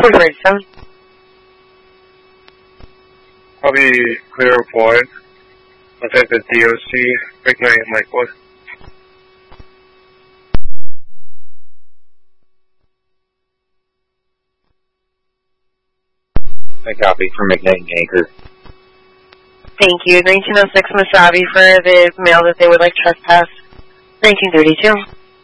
47. Copy, clear report. Contact the DOC, Break 9, Mike 1. I copy from McKnight Anchor. Thank you. 1906 Masabi for the mail that they would like trespass. 1932.